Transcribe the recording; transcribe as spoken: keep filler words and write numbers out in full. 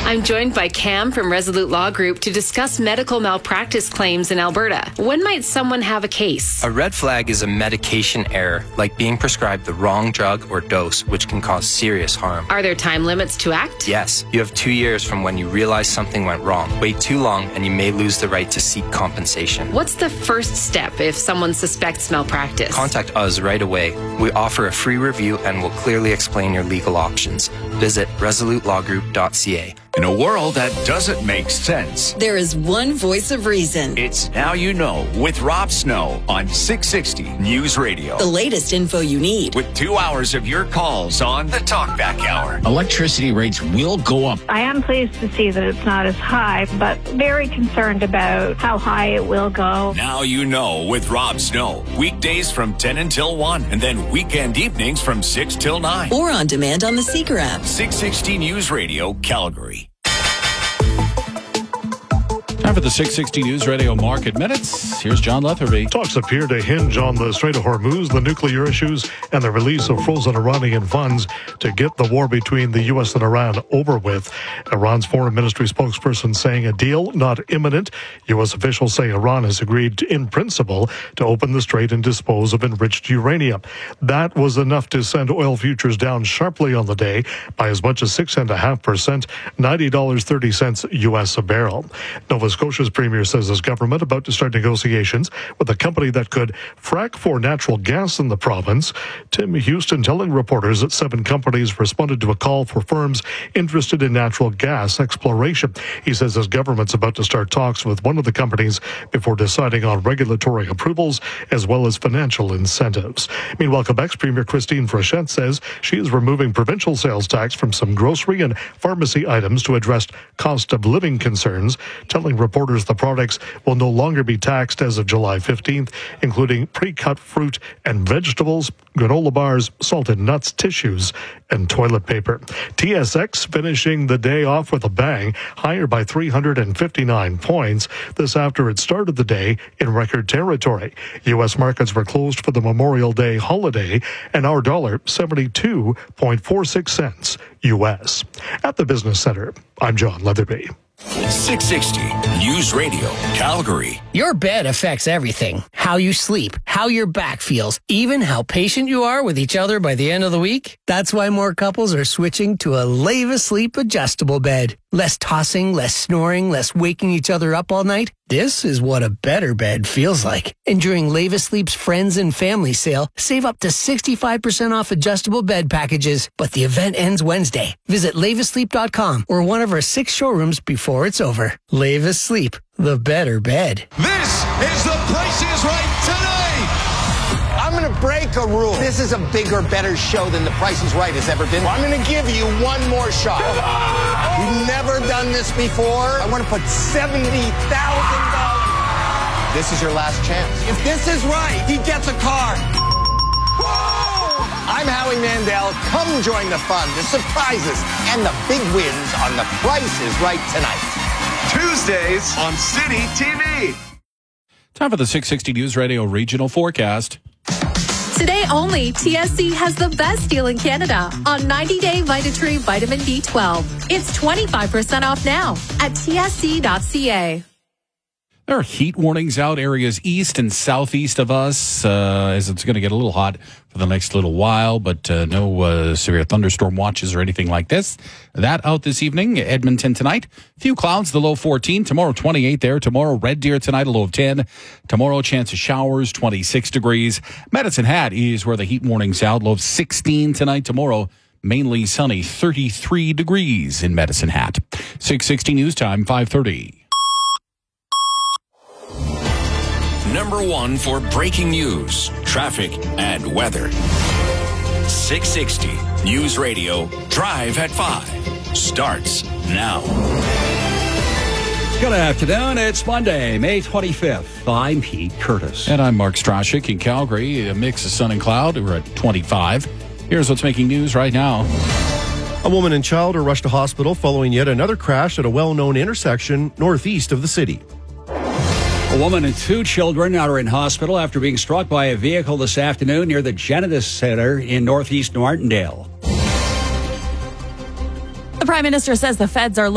I'm joined by Cam from Resolute Law Group to discuss medical malpractice claims in Alberta. When might someone have a case? A red flag is a medication error, like being prescribed the wrong drug or dose, which can cause serious harm. Are there time limits to act? Yes. You have two years from when you realize something went wrong. Wait too long and you may lose the right to seek compensation. What's the first step if someone suspects malpractice? Contact us right away. We offer a free review and will clearly explain your legal options. Visit resolute law group dot c a. In a world that doesn't make sense, there is one voice of reason. It's Now You Know with Rob Snow on six sixty News Radio. The latest info you need. With two hours of your calls on the Talkback Hour. Electricity rates will go up. I am pleased to see that it's not as high, but very concerned about how high it will go. Now You Know with Rob Snow. Weekdays from ten until one, and then weekend evenings from six till nine. Or on demand on the Seeker app. six sixty News Radio, Calgary. Time for the six sixty News Radio Market Minutes. Here's John Letherby. Talks appear to hinge on the Strait of Hormuz, the nuclear issues, and the release of frozen Iranian funds to get the war between the U S and Iran over with. Iran's foreign ministry spokesperson saying a deal not imminent. U S officials say Iran has agreed in principle to open the strait and dispose of enriched uranium. That was enough to send oil futures down sharply on the day by as much as six point five percent, ninety dollars and thirty cents U S a barrel. Nova Scotia's premier says his government about to start negotiations with a company that could frack for natural gas in the province. Tim Houston telling reporters that seven companies responded to a call for firms interested in natural gas exploration. He says his government's about to start talks with one of the companies before deciding on regulatory approvals as well as financial incentives. Meanwhile, Quebec's Premier Christine Frechette says she is removing provincial sales tax from some grocery and pharmacy items to address cost of living concerns, telling reporters the products will no longer be taxed as of July fifteenth, including pre-cut fruit and vegetables, granola bars, salted nuts, tissues, and toilet paper. T S X finishing the day off with a bang, higher by three hundred fifty-nine points. This after it started the day in record territory. U S markets were closed for the Memorial Day holiday, and our dollar seventy-two point four six cents U S. At the Business Center, I'm John Letherby. six sixty News Radio, Calgary. Your bed affects everything. How you sleep, how your back feels, even how patient you are with each other by the end of the week. That's why more couples are switching to a Leva Sleep adjustable bed. Less tossing, less snoring, less waking each other up all night. This is what a better bed feels like. And during Leva Sleep's Friends and Family Sale, save up to sixty-five percent off adjustable bed packages. But the event ends Wednesday. Visit leva sleep dot com or one of our six showrooms before it's over. Leva Sleep, the better bed. This is The Price is Right today. I'm going to break a rule. This is a bigger, better show than The Price is Right has ever been. I'm going to give you one more shot. We've never done this before. I want to put seventy thousand dollars. This is your last chance. If this is right, he gets a car. Whoa! I'm Howie Mandel. Come join the fun, the surprises, and the big wins on The Price is Right tonight. Tuesdays on City T V. Time for the six sixty News Radio Regional Forecast. Today only, T S C has the best deal in Canada on ninety-day Vitatree Vitamin B twelve. It's twenty-five percent off now at T S C dot C A. There are heat warnings out areas east and southeast of us uh, as it's going to get a little hot for the next little while, but uh, no uh, severe thunderstorm watches or anything like this. That out this evening. Edmonton tonight. Few clouds, the low fourteen. Tomorrow twenty-eight there. Tomorrow Red Deer tonight, a low of ten. Tomorrow chance of showers, twenty-six degrees. Medicine Hat is where the heat warning's out. Low of sixteen tonight. Tomorrow mainly sunny, thirty-three degrees in Medicine Hat. six sixty News Time, five thirty. Number one for breaking news, traffic, and weather. six sixty News Radio, Drive at five, starts now. Good afternoon. It's Monday, May twenty-fifth. I'm Pete Curtis. And I'm Mark Strashik in Calgary. A mix of sun and cloud. We're at twenty-five. Here's what's making news right now. A woman and child are rushed to hospital following yet another crash at a well-known intersection northeast of the city. A woman and two children are in hospital after being struck by a vehicle this afternoon near the Genesis Center in northeast Martindale. The Prime Minister says the feds are